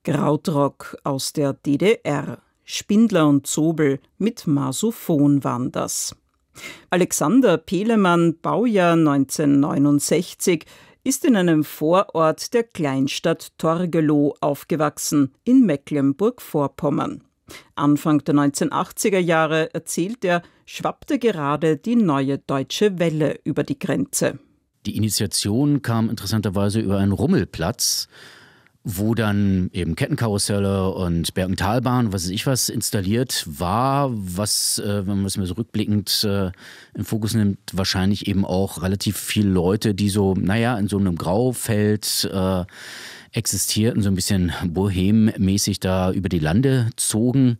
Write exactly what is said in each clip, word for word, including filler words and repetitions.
Krautrock aus der D D R. Spindler und Zobel mit Marsophon waren das. Alexander Pelemann, Baujahr neunzehnhundertneunundsechzig, ist in einem Vorort der Kleinstadt Torgelow aufgewachsen, in Mecklenburg-Vorpommern. Anfang der neunzehnhundertachtziger Jahre, erzählt er, schwappte gerade die Neue Deutsche Welle über die Grenze. Die Initiation kam interessanterweise über einen Rummelplatz, wo dann eben Kettenkarusselle und Berg-und-Talbahn, was weiß ich was, installiert war, was, äh, wenn man es mal so rückblickend äh, im Fokus nimmt, wahrscheinlich eben auch relativ viele Leute, die so, naja, in so einem Graufeld äh, existierten, so ein bisschen bohemmäßig da über die Lande zogen.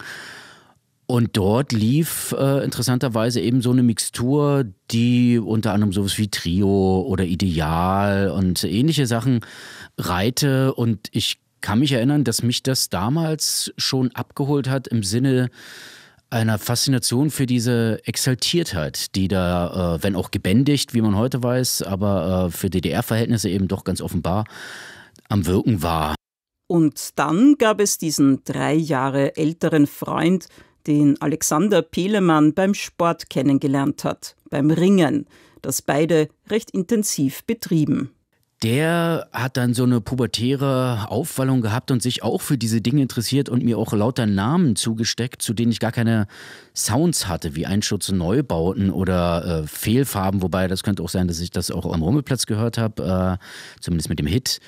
Und dort lief äh, interessanterweise eben so eine Mixtur, die unter anderem sowas wie Trio oder Ideal und ähnliche Sachen reihte. Und ich kann mich erinnern, dass mich das damals schon abgeholt hat im Sinne einer Faszination für diese Exaltiertheit, die da, äh, wenn auch gebändigt, wie man heute weiß, aber äh, für D D R-Verhältnisse eben doch ganz offenbar am Wirken war. Und dann gab es diesen drei Jahre älteren Freund, den Alexander Pelemann beim Sport kennengelernt hat, beim Ringen, das beide recht intensiv betrieben. Der hat dann so eine pubertäre Aufwallung gehabt und sich auch für diese Dinge interessiert und mir auch lauter Namen zugesteckt, zu denen ich gar keine Sounds hatte, wie Einschütze Neubauten oder äh, Fehlfarben, wobei das könnte auch sein, dass ich das auch am Rummelplatz gehört habe, äh, zumindest mit dem Hit.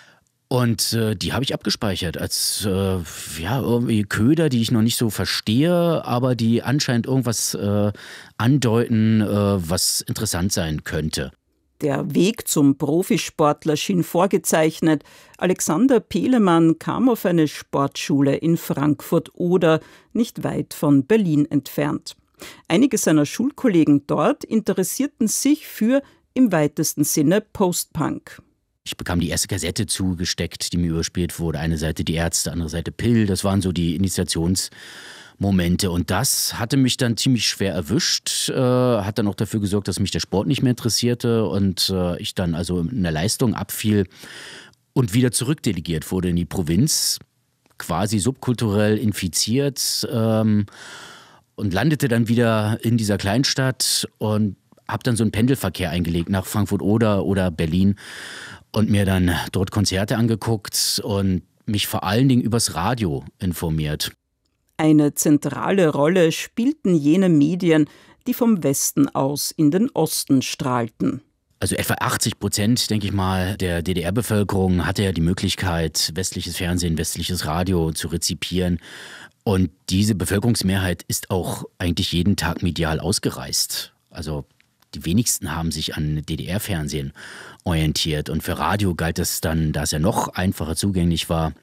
Und äh, die habe ich abgespeichert als äh, ja, irgendwie Köder, die ich noch nicht so verstehe, aber die anscheinend irgendwas äh, andeuten, äh, was interessant sein könnte. Der Weg zum Profisportler schien vorgezeichnet. Alexander Pelemann kam auf eine Sportschule in Frankfurt-Oder, nicht weit von Berlin entfernt. Einige seiner Schulkollegen dort interessierten sich für, im weitesten Sinne, Post-Punk. Ich bekam die erste Kassette zugesteckt, die mir überspielt wurde. Eine Seite die Ärzte, andere Seite Pill. Das waren so die Initiationsmomente. Und das hatte mich dann ziemlich schwer erwischt. Äh, hat dann auch dafür gesorgt, dass mich der Sport nicht mehr interessierte. Und äh, ich dann also in der Leistung abfiel und wieder zurückdelegiert wurde in die Provinz. Quasi subkulturell infiziert. Ähm, und landete dann wieder in dieser Kleinstadt und habe dann so einen Pendelverkehr eingelegt nach Frankfurt-Oder oder Berlin. Und mir dann dort Konzerte angeguckt und mich vor allen Dingen übers Radio informiert. Eine zentrale Rolle spielten jene Medien, die vom Westen aus in den Osten strahlten. Also etwa achtzig Prozent, denke ich mal, der D D R-Bevölkerung hatte ja die Möglichkeit, westliches Fernsehen, westliches Radio zu rezipieren. Und diese Bevölkerungsmehrheit ist auch eigentlich jeden Tag medial ausgereist. Also die wenigsten haben sich an D D R-Fernsehen orientiert. Und für Radio galt es dann, da es ja noch einfacher zugänglich war,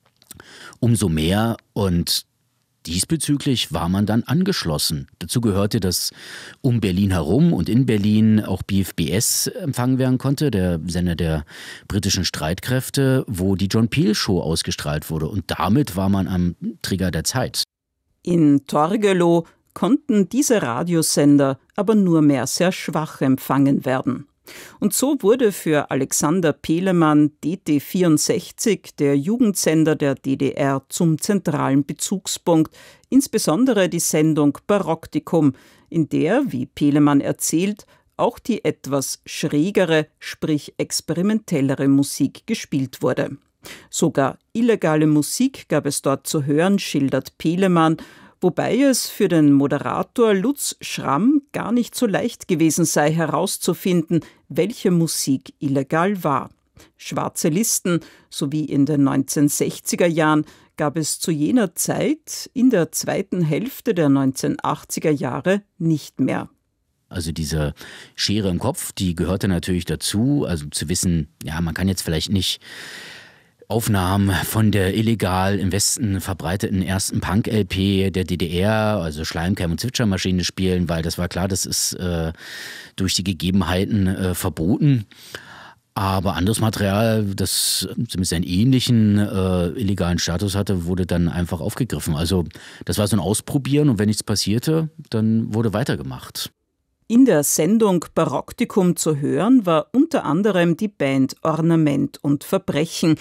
umso mehr. Und diesbezüglich war man dann angeschlossen. Dazu gehörte, dass um Berlin herum und in Berlin auch B F B S empfangen werden konnte, der Sender der britischen Streitkräfte, wo die John Peel Show ausgestrahlt wurde. Und damit war man am Trigger der Zeit. In Torgelow konnten diese Radiosender aber nur mehr sehr schwach empfangen werden. Und so wurde für Alexander Pelemann D T vierundsechzig, der Jugendsender der D D R, zum zentralen Bezugspunkt, insbesondere die Sendung Barocktikum, in der, wie Pelemann erzählt, auch die etwas schrägere, sprich experimentellere Musik gespielt wurde. Sogar illegale Musik gab es dort zu hören, schildert Pelemann, wobei es für den Moderator Lutz Schramm gar nicht so leicht gewesen sei, herauszufinden, welche Musik illegal war. Schwarze Listen, so wie in den neunzehnhundertsechziger Jahren, gab es zu jener Zeit in der zweiten Hälfte der neunzehnhundertachtziger Jahre nicht mehr. Also diese Schere im Kopf, die gehörte natürlich dazu, also zu wissen, ja, man kann jetzt vielleicht nicht Aufnahmen von der illegal im Westen verbreiteten ersten Punk-L P der D D R, also Schleimkeim und Zwitschermaschine spielen, weil das war klar, das ist äh, durch die Gegebenheiten äh, verboten. Aber anderes Material, das zumindest einen ähnlichen äh, illegalen Status hatte, wurde dann einfach aufgegriffen. Also das war so ein Ausprobieren und wenn nichts passierte, dann wurde weitergemacht. In der Sendung Barocktikum zu hören war unter anderem die Band Ornament und Verbrechen,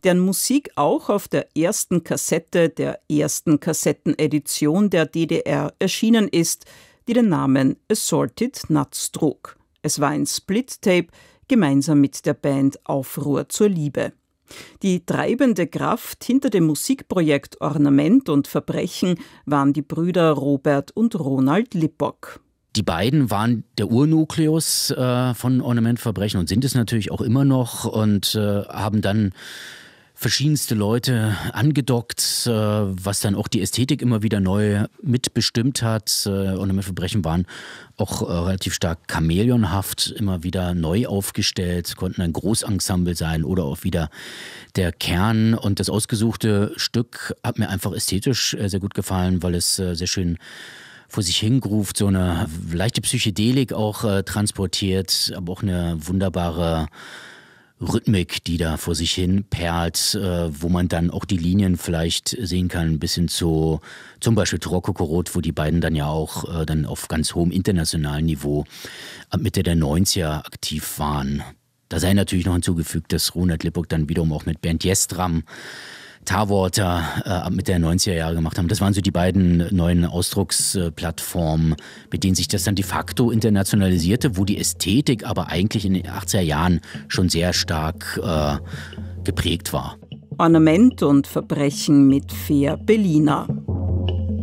deren Musik auch auf der ersten Kassette der ersten Kassettenedition der D D R erschienen ist, die den Namen Assorted Nuts trug. Es war ein Split-Tape, gemeinsam mit der Band Aufruhr zur Liebe. Die treibende Kraft hinter dem Musikprojekt Ornament und Verbrechen waren die Brüder Robert und Ronald Lippock. Die beiden waren der Urnukleus äh, von Ornament Verbrechen und sind es natürlich auch immer noch und äh, haben dann verschiedenste Leute angedockt, äh, was dann auch die Ästhetik immer wieder neu mitbestimmt hat. Äh, Ornament Verbrechen waren auch äh, relativ stark chamäleonhaft, immer wieder neu aufgestellt, konnten ein Großensemble sein oder auch wieder der Kern. Und das ausgesuchte Stück hat mir einfach ästhetisch äh, sehr gut gefallen, weil es äh, sehr schön vor sich hingruft, so eine leichte Psychedelik auch äh, transportiert, aber auch eine wunderbare Rhythmik, die da vor sich hin perlt, äh, wo man dann auch die Linien vielleicht sehen kann, bis hin zu zum Beispiel Rokokorot, wo die beiden dann ja auch äh, dann auf ganz hohem internationalen Niveau ab Mitte der neunziger aktiv waren. Da sei natürlich noch hinzugefügt, dass Ronald Lippock dann wiederum auch mit Bernd Jestram Tarwater äh, ab Mitte der neunziger Jahre gemacht haben. Das waren so die beiden neuen Ausdrucksplattformen, mit denen sich das dann de facto internationalisierte, wo die Ästhetik aber eigentlich in den achtziger Jahren schon sehr stark äh, geprägt war. Ornament und Verbrechen mit Fea Bellina.